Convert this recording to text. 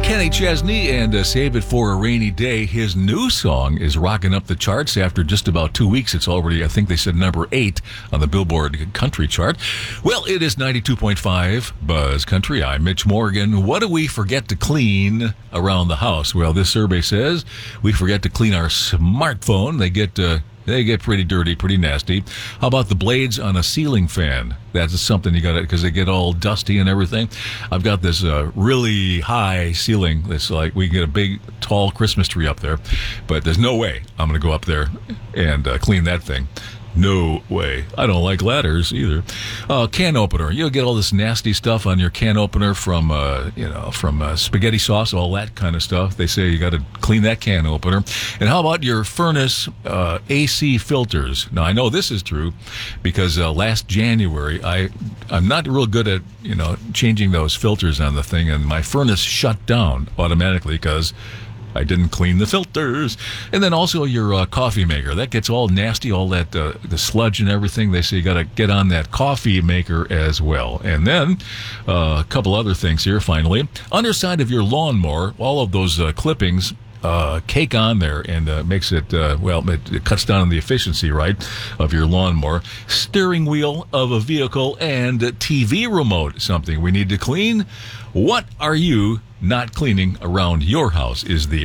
Kenny Chesney and Save It for a Rainy Day. His new song is rocking up the charts after just about 2 weeks. It's already, I think they said, number 8 on the Billboard Country chart. Well, it is 92.5 Buzz Country. I'm Mitch Morgan. What do we forget to clean around the house? Well, this survey says we forget to clean our smartphone. They get pretty dirty, pretty nasty. How about the blades on a ceiling fan? That's something you got to, because they get all dusty and everything. I've got this really high ceiling. That's like, we get a big, tall Christmas tree up there, but there's no way I'm going to go up there and clean that thing. No way. I don't like ladders either. Can opener. You'll get all this nasty stuff on your can opener from spaghetti sauce, all that kind of stuff. They say you got to clean that can opener. And how about your furnace AC filters? Now, I know this is true because last January, I'm not real good at, changing those filters on the thing, and my furnace shut down automatically because I didn't clean the filters. And then also your coffee maker. That gets all nasty, all that the sludge and everything. They say you got to get on that coffee maker as well. And then a couple other things here, finally. Underside of your lawnmower, all of those clippings cake on there and makes it, it cuts down on the efficiency, right, of your lawnmower. Steering wheel of a vehicle and TV remote, something we need to clean. What are you not cleaning around your house is the